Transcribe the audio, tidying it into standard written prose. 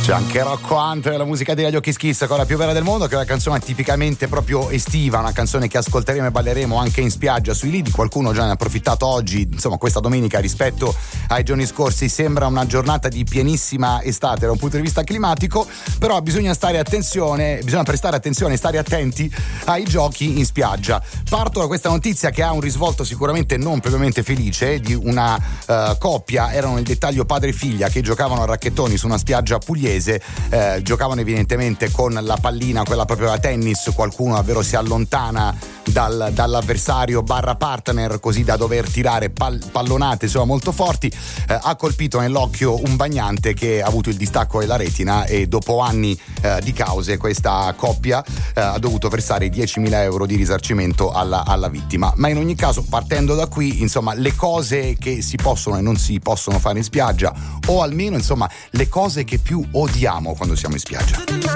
C'è anche Rocco Hunt, la musica degli Occhi Kiss, con la più vera del mondo, che è una canzone tipicamente proprio estiva, una canzone che ascolteremo e balleremo anche in spiaggia sui lidi. Qualcuno già ne ha approfittato oggi, insomma questa domenica rispetto ai giorni scorsi sembra una giornata di pienissima estate da un punto di vista climatico, però bisogna prestare attenzione e stare attenti ai giochi in spiaggia. Parto da questa notizia che ha un risvolto sicuramente non propriamente felice, di una coppia, erano nel dettaglio padre e figlia, che giocavano a racchettoni su una spiaggia pugliese. Giocavano evidentemente con la pallina, quella proprio da tennis. Qualcuno davvero si allontana dall'avversario barra partner, così da dover tirare pallonate insomma molto forti. Ha colpito nell'occhio un bagnante che ha avuto il distacco della retina, e dopo anni di cause questa coppia ha dovuto versare 10.000 euro di risarcimento alla vittima. Ma in ogni caso, partendo da qui, insomma, le cose che si possono e non si possono fare in spiaggia, o almeno insomma le cose che più odiamo quando siamo in spiaggia.